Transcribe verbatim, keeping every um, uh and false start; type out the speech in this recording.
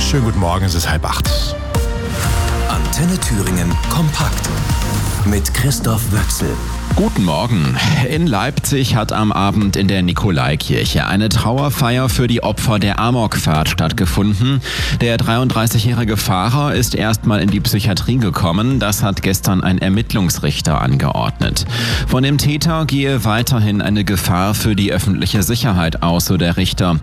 Schönen guten Morgen, es ist halb acht. Antenne Thüringen kompakt mit Christoph Wöchsel. Guten Morgen. In Leipzig hat am Abend in der Nikolaikirche eine Trauerfeier für die Opfer der Amokfahrt stattgefunden. Der dreiunddreißigjährige Fahrer ist erstmal in die Psychiatrie gekommen. Das hat gestern ein Ermittlungsrichter angeordnet. Von dem Täter gehe weiterhin eine Gefahr für die öffentliche Sicherheit aus, so der Richter.